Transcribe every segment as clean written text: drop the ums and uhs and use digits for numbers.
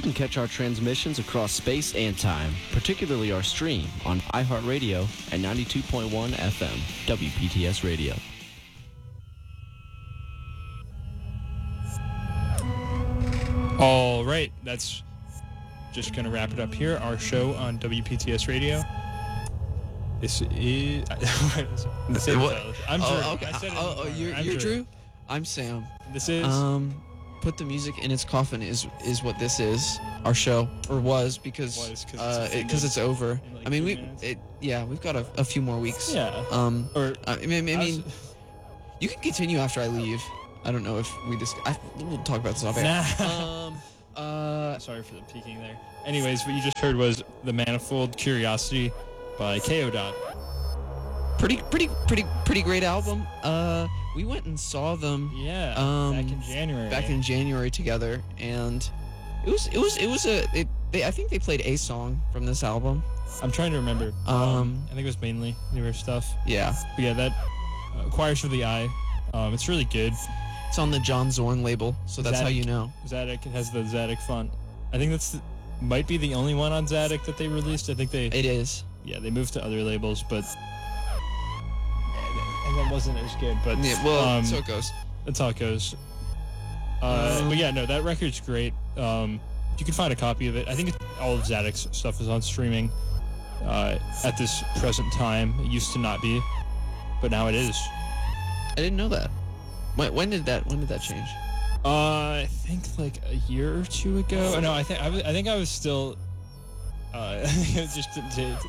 can catch our transmissions across space and time, particularly our stream on iHeartRadio at 92.1 FM, WPTS Radio. All right, that's just going to wrap it up here. Our show on WPTS Radio. This is... I'm Drew. Okay. I said it You're Drew? I'm Sam. This is... Put the Music in Its Coffin is what this is. Our show, or was, because it's over. Like I mean, we've got a few more weeks. Yeah. I mean, you can continue after I leave. I don't know if we'll talk about this off air. Nah. Sorry for the peeking there. Anyways, what you just heard was The Manifold Curiosity by K.O. Dot. Pretty great album. We went and saw them. Yeah. Back in January. Together, and I think they played a song from this album. I'm trying to remember. I think it was mainly newer stuff. Yeah. But yeah, that Choirs for the Eye. It's really good. It's on the John Zorn label, so that's how you know. Zadok, it has the Zadok font. I think might be the only one on Zadok that they released. I think It is. Yeah, they moved to other labels, but and that wasn't as good. But yeah, so it goes. That's how it goes. But yeah, no, that record's great. You can find a copy of it. I think all of Zadok's stuff is on streaming at this present time. It used to not be, but now it is. I didn't know that. When did that change? I think like a year or two ago. No, I think I was still. Just to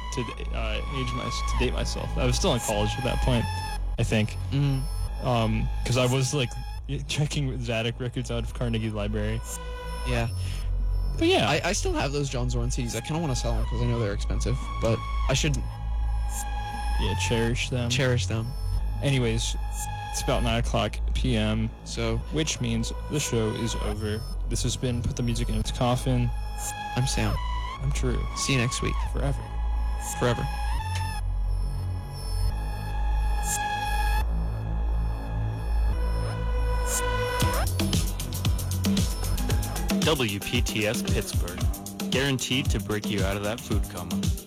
date myself. I was still in college at that point, I think. Because I was like checking Zadok records out of Carnegie Library. Yeah. But yeah, I still have those John Zorn CDs. I kind of want to sell them because I know they're expensive, but I should. Yeah, cherish them. Anyways, it's about 9:00 p.m. So, which means the show is over. This has been Put the Music in Its Coffin. I'm Sam. I'm Drew. See you next week. Forever. WPTS Pittsburgh, guaranteed to break you out of that food coma.